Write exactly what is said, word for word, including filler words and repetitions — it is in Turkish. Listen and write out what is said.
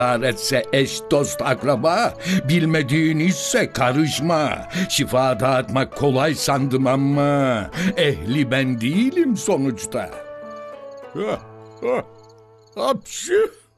etse eş dost akraba, bilmediğin işse karışma. Şifa dağıtmak kolay sandım ama ehli ben değilim sonuçta. Hapşu.